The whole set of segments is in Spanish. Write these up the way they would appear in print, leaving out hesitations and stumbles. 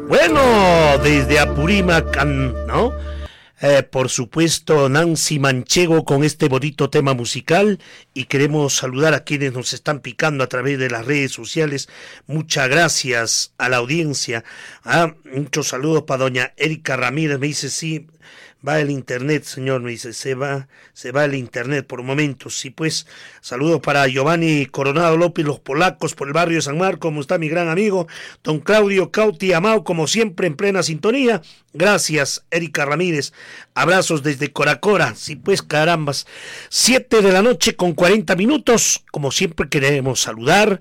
Bueno, desde Apurímac, ¿no? Por supuesto, Nancy Manchego con este bonito tema musical, y queremos saludar a quienes nos están picando a través de las redes sociales. Muchas gracias a la audiencia. Muchos saludos para doña Erika Ramírez. Me dice, sí, va el internet, señor. Me dice, se va el internet por momentos. Sí, pues, saludos para Giovanni Coronado López, los polacos por el barrio de San Marcos. ¿Cómo está mi gran amigo? Don Claudio Cauti Amao, como siempre, en plena sintonía. Gracias, Erika Ramírez. Abrazos desde Coracora. Sí, pues, carambas. 7 de la noche con 40 minutos. Como siempre, queremos saludar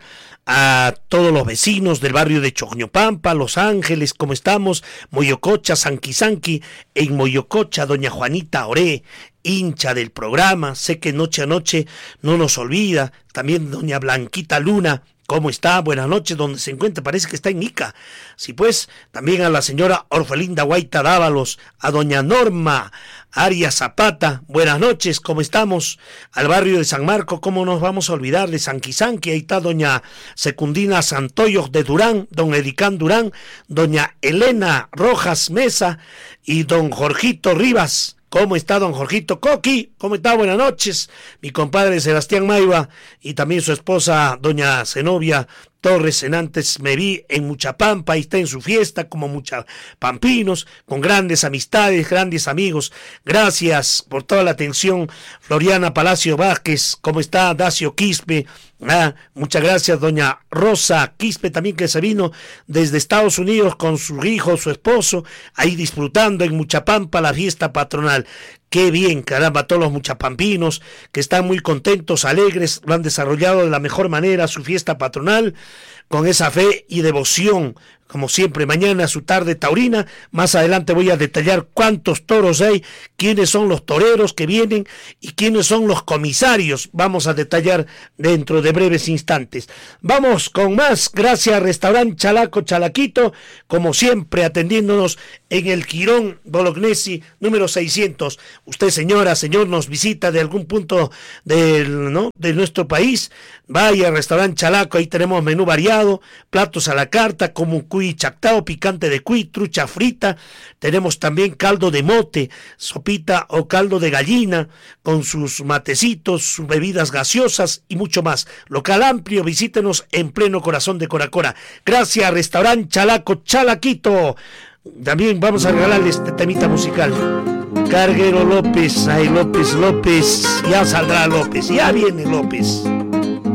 a todos los vecinos del barrio de Choñopampa, Los Ángeles, ¿cómo estamos? Moyococha, Sanquisanqui, en Moyococha, doña Juanita Oré, hincha del programa, sé que noche a noche no nos olvida, también doña Blanquita Luna, ¿cómo está? Buenas noches, donde se encuentra, parece que está en Ica. Sí, pues, también a la señora Orfelinda Guaita Dávalos, a doña Norma Arias Zapata, buenas noches, ¿cómo estamos? Al barrio de San Marco, ¿cómo nos vamos a olvidar de Sanquisanqui? Ahí está doña Secundina Santoyos de Durán, don Edicán Durán, doña Elena Rojas Mesa y don Jorgito Rivas. ¿Cómo está don Jorgito Coqui? ¿Cómo está? Buenas noches. Mi compadre Sebastián Maiva y también su esposa doña Zenobia Torres. En antes me vi en Muchapampa, ahí está en su fiesta como muchapampinos, con grandes amistades, grandes amigos. Gracias por toda la atención. Floriana Palacio Vázquez, ¿cómo está? Dacio Quispe. Muchas gracias, doña Rosa Quispe, también, que se vino desde Estados Unidos con su hijo, su esposo, ahí disfrutando en Muchapampa la fiesta patronal. Qué bien, caramba, todos los muchapampinos que están muy contentos, alegres, lo han desarrollado de la mejor manera su fiesta patronal, con esa fe y devoción. Como siempre, mañana su tarde taurina. Más adelante voy a detallar cuántos toros hay, quiénes son los toreros que vienen y quiénes son los comisarios. Vamos a detallar dentro de breves instantes. Vamos con más. Gracias, Restaurante Chalaco Chalaquito, como siempre, atendiéndonos en el Quirón Bolognesi número 600. Usted, señora, señor, nos visita de algún punto de nuestro país. Vaya al Restaurante Chalaco, ahí tenemos menú variado, platos a la carta como cuy chactao, picante de cuy, trucha frita. Tenemos también caldo de mote, sopita o caldo de gallina, con sus matecitos, sus bebidas gaseosas y mucho más. Local amplio, visítenos en pleno corazón de Coracora. Gracias, Restaurante Chalaco Chalaquito. También vamos a regalarle este temita musical. Carguero López, ay López, ya saldrá López, ya viene López.